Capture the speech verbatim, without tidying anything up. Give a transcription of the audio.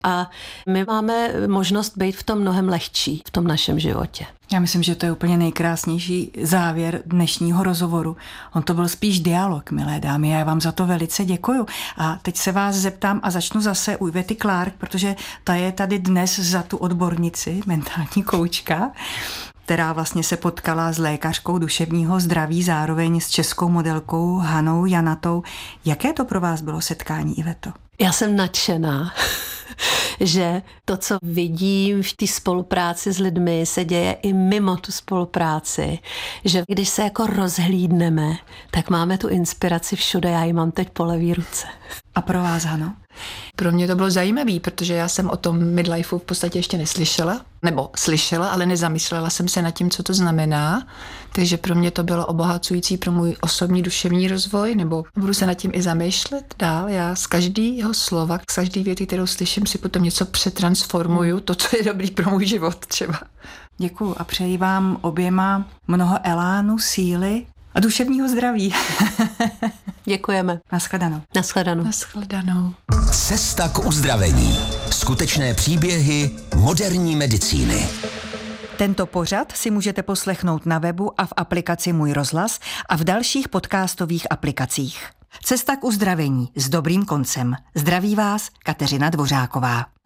A my máme možnost být v tom mnohem lehčí v tom našem životě. Já myslím, že to je úplně nejkrásnější závěr dnešního rozhovoru. On to byl spíš dialog, milé dámy, já vám za to velice děkuju. A teď se vás zeptám a začnu zase u Ivety Clark, protože ta je tady dnes za tu odbornici, mentální koučka, která vlastně se potkala s lékařkou duševního zdraví, zároveň s českou modelkou Hanou Janatou. Jaké to pro vás bylo setkání, Iveto? Já jsem nadšená, že to, co vidím v té spolupráci s lidmi, se děje i mimo tu spolupráci. Že když se jako rozhlídneme, tak máme tu inspiraci všude. Já ji mám teď po levý ruce. A pro vás, Hano? Pro mě to bylo zajímavé, protože já jsem o tom midlifeu v podstatě ještě neslyšela, nebo slyšela, ale nezamyslela jsem se nad tím, co to znamená. Takže pro mě to bylo obohacující pro můj osobní duševní rozvoj, nebo budu se nad tím i zamýšlet dál. Já z každého slova, z každé věty, kterou slyším, si potom něco přetransformuju, to, co je dobrý pro můj život třeba. Děkuju a přeji vám oběma mnoho elánu, síly a duševního zdraví. Děkujeme. Naschledanou. Naschledanou. Naschledanou. Cesta k uzdravení. Skutečné příběhy moderní medicíny. Tento pořad si můžete poslechnout na webu a v aplikaci Můj rozhlas a v dalších podcastových aplikacích. Cesta k uzdravení s dobrým koncem. Zdraví vás Kateřina Dvořáková.